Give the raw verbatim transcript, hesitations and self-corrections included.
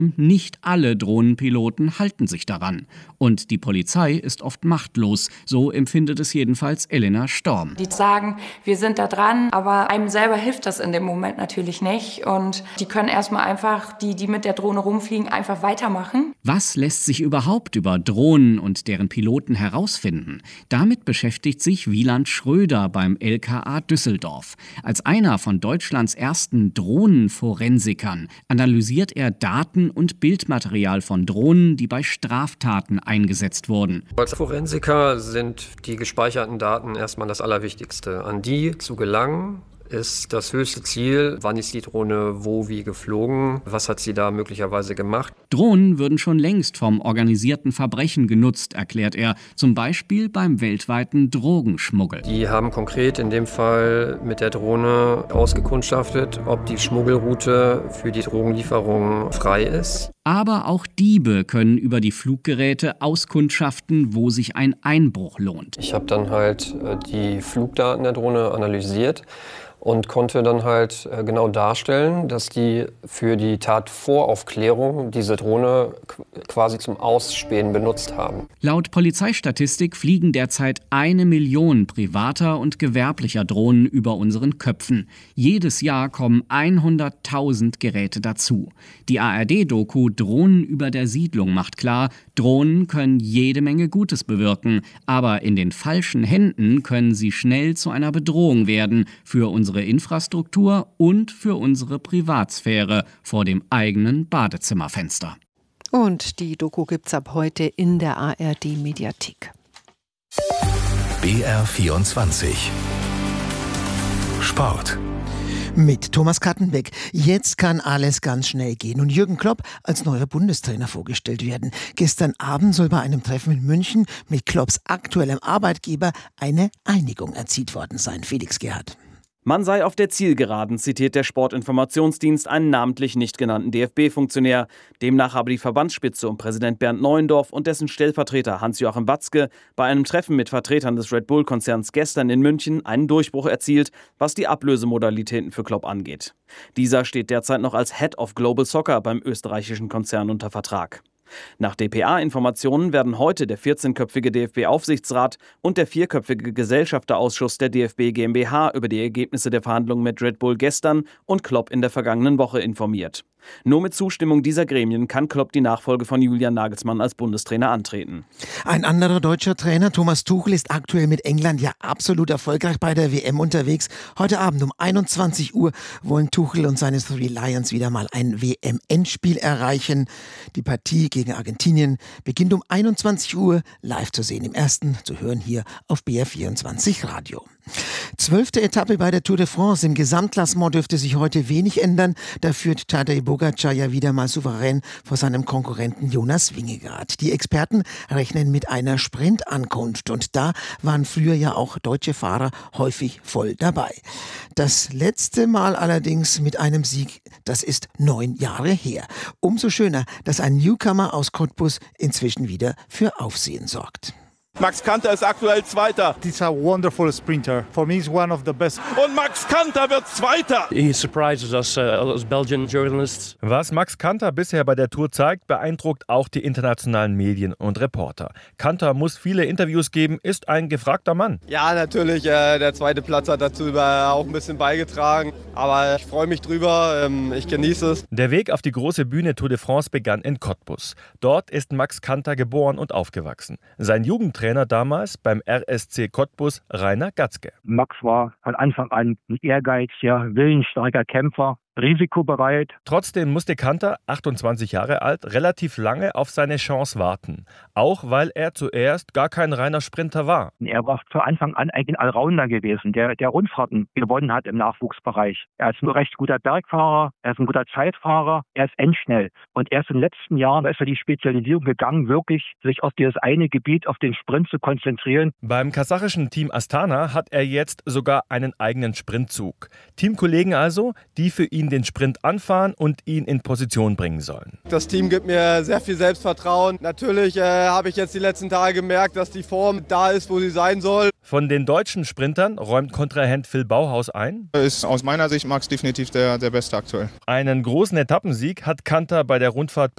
Nicht alle Drohnenpiloten halten sich daran. Und die Polizei ist oft machtlos. So empfindet es jedenfalls Elena Storm. Die sagen, wir sind da dran, aber einem selber hilft das in dem Moment natürlich nicht. Und die können erstmal einfach, die, die mit der Drohne rumfliegen, einfach weitermachen. Was lässt sich überhaupt über Drohnen und deren Piloten herausfinden? Damit beschäftigt sich Wieland Schröder beim L K A Düsseldorf. Als einer von Deutschlands ersten Drohnenforensikern analysiert er Daten und Bildmaterial von Drohnen, die bei Straftaten eingesetzt wurden. Als Forensiker sind die gespeicherten Daten erstmal das Allerwichtigste. An die zu gelangen ist das höchste Ziel. Wann ist die Drohne wo wie geflogen? Was hat sie da möglicherweise gemacht? Drohnen würden schon längst vom organisierten Verbrechen genutzt, erklärt er. Zum Beispiel beim weltweiten Drogenschmuggel. Die haben konkret in dem Fall mit der Drohne ausgekundschaftet, ob die Schmuggelroute für die Drogenlieferung frei ist. Aber auch Diebe können über die Fluggeräte auskundschaften, wo sich ein Einbruch lohnt. Ich habe dann halt die Flugdaten der Drohne analysiert und konnte dann halt genau darstellen, dass die für die Tatvoraufklärung diese Drohne quasi zum Ausspähen benutzt haben. Laut Polizeistatistik fliegen derzeit eine Million privater und gewerblicher Drohnen über unseren Köpfen. Jedes Jahr kommen hunderttausend Geräte dazu. Die A R D-Doku Drohnen über der Siedlung macht klar, Drohnen können jede Menge Gutes bewirken, aber in den falschen Händen können sie schnell zu einer Bedrohung werden für unsere Infrastruktur und für unsere Privatsphäre vor dem eigenen Badezimmerfenster. Und die Doku gibt's ab heute in der A R D-Mediathek. B R vierundzwanzig Sport. Mit Thomas Kattenbeck. Jetzt kann alles ganz schnell gehen und Jürgen Klopp als neuer Bundestrainer vorgestellt werden. Gestern Abend soll bei einem Treffen in München mit Klopps aktuellem Arbeitgeber eine Einigung erzielt worden sein. Felix Gerhardt. Man sei auf der Zielgeraden, zitiert der Sportinformationsdienst einen namentlich nicht genannten D F B-Funktionär. Demnach habe die Verbandsspitze um Präsident Bernd Neuendorf und dessen Stellvertreter Hans-Joachim Watzke bei einem Treffen mit Vertretern des Red Bull-Konzerns gestern in München einen Durchbruch erzielt, was die Ablösemodalitäten für Klopp angeht. Dieser steht derzeit noch als Head of Global Soccer beim österreichischen Konzern unter Vertrag. Nach D P A-Informationen werden heute der vierzehnköpfige D F B-Aufsichtsrat und der vierköpfige Gesellschafterausschuss der D F B GmbH über die Ergebnisse der Verhandlungen mit Red Bull gestern und Klopp in der vergangenen Woche informiert. Nur mit Zustimmung dieser Gremien kann Klopp die Nachfolge von Julian Nagelsmann als Bundestrainer antreten. Ein anderer deutscher Trainer, Thomas Tuchel, ist aktuell mit England ja absolut erfolgreich bei der W M unterwegs. Heute Abend um einundzwanzig Uhr wollen Tuchel und seine Three Lions wieder mal ein W M-Endspiel erreichen. Die Partie gegen Argentinien beginnt um einundzwanzig Uhr, live zu sehen im Ersten, zu hören hier auf B R vierundzwanzig Radio. Zwölfte Etappe bei der Tour de France. Im Gesamtklassement dürfte sich heute wenig ändern. Da führt Tadej Pogačar ja wieder mal souverän vor seinem Konkurrenten Jonas Vingegaard. Die Experten rechnen mit einer Sprintankunft und da waren früher ja auch deutsche Fahrer häufig voll dabei. Das letzte Mal allerdings mit einem Sieg, das ist neun Jahre her. Umso schöner, dass ein Newcomer aus Cottbus inzwischen wieder für Aufsehen sorgt. Max Kanter ist aktuell Zweiter. He's a wonderful sprinter. For me, he's one of the best. Und Max Kanter wird Zweiter. He surprises us uh, as Belgian journalists. Was Max Kanter bisher bei der Tour zeigt, beeindruckt auch die internationalen Medien und Reporter. Kanter muss viele Interviews geben, ist ein gefragter Mann. Ja, natürlich. Äh, der zweite Platz hat dazu auch ein bisschen beigetragen. Aber ich freue mich drüber. Ähm, ich genieße es. Der Weg auf die große Bühne Tour de France begann in Cottbus. Dort ist Max Kanter geboren und aufgewachsen. Sein Jugendtrainer Trainer damals beim R S C Cottbus, Rainer Gatzke. Max war von Anfang an ein ehrgeiziger, willensstarker Kämpfer, risikobereit. Trotzdem musste Kanter, achtundzwanzig Jahre alt, relativ lange auf seine Chance warten. Auch weil er zuerst gar kein reiner Sprinter war. Er war von Anfang an eigentlich ein Allrounder gewesen, der, der Rundfahrten gewonnen hat im Nachwuchsbereich. Er ist ein recht guter Bergfahrer, er ist ein guter Zeitfahrer, er ist endschnell. Und erst in den letzten Jahren ist er die Spezialisierung gegangen, wirklich sich auf dieses eine Gebiet, auf den Sprint zu konzentrieren. Beim kasachischen Team Astana hat er jetzt sogar einen eigenen Sprintzug. Teamkollegen also, die für ihn den Sprint anfahren und ihn in Position bringen sollen. Das Team gibt mir sehr viel Selbstvertrauen. Natürlich äh, habe ich jetzt die letzten Tage gemerkt, dass die Form da ist, wo sie sein soll. Von den deutschen Sprintern räumt Kontrahent Phil Bauhaus ein. Ist aus meiner Sicht Max definitiv der, der Beste aktuell. Einen großen Etappensieg hat Kanter bei der Rundfahrt